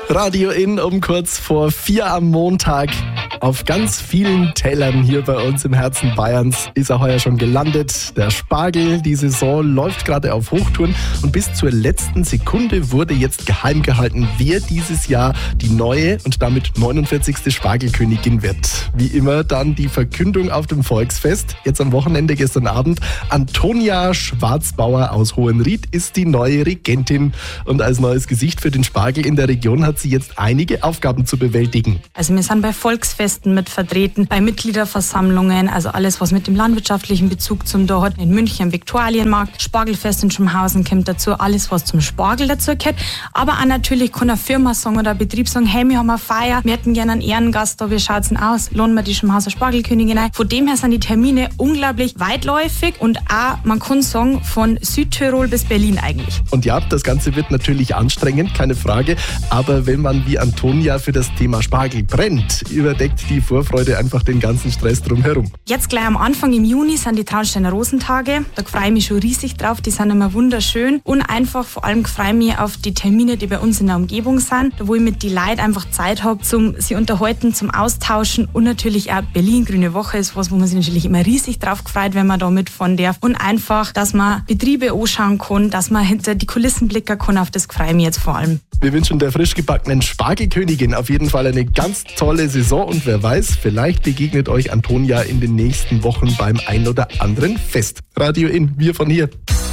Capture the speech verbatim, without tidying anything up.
Radio In um kurz vor vier am Montag. Auf ganz vielen Tellern hier bei uns im Herzen Bayerns ist er heuer schon gelandet. Der Spargel, die Saison läuft gerade auf Hochtouren und bis zur letzten Sekunde wurde jetzt geheim gehalten, wer dieses Jahr die neue und damit neunundvierzigste Spargelkönigin wird. Wie immer dann die Verkündung auf dem Volksfest. Jetzt am Wochenende, gestern Abend. Antonia Schwarzbauer aus Hohenried ist die neue Regentin. Und als neues Gesicht für den Spargel in der Region hat sie jetzt einige Aufgaben zu bewältigen. Also wir sind bei Volksfesten mit vertreten, bei Mitgliederversammlungen, also alles, was mit dem landwirtschaftlichen Bezug zum da hat. In München am Viktualienmarkt, Spargelfest in Schumhausen kommt dazu, alles, was zum Spargel dazu gehört. Aber auch natürlich kann eine Firma sagen oder ein Betrieb sagen, hey, wir haben eine Feier, wir hätten gerne einen Ehrengast da, wie schaut's denn aus? Lohnen wir die Schumhauser Spargelkönigin ein? Von dem her sind die Termine unglaublich weitläufig und auch, man kann sagen, von Südtirol bis Berlin eigentlich. Und ja, das Ganze wird natürlich anstrengend, keine Frage. Aber wenn man wie Antonia für das Thema Spargel brennt, überdeckt die Vorfreude einfach den ganzen Stress drumherum. Jetzt gleich am Anfang im Juni sind die Traunsteiner Rosentage. Da freue ich mich schon riesig drauf. Die sind immer wunderschön. Und einfach vor allem freue ich mich auf die Termine, die bei uns in der Umgebung sind. Da wo ich mit die Leute einfach Zeit habe, zum sie unterhalten, zum Austauschen. Und natürlich auch Berlin Grüne Woche ist was, wo man sich natürlich immer riesig drauf gefreut, wenn man da mitfahren darf. Und einfach, dass man Betriebe anschauen kann, dass man hinter die Kulissen blicken kann. Auf das freue ich mich jetzt vor allem. Wir wünschen der frisch gebackenen Spargelkönigin auf jeden Fall eine ganz tolle Saison und wer weiß, vielleicht begegnet euch Antonia in den nächsten Wochen beim ein oder anderen Fest. Radio In, wir von hier.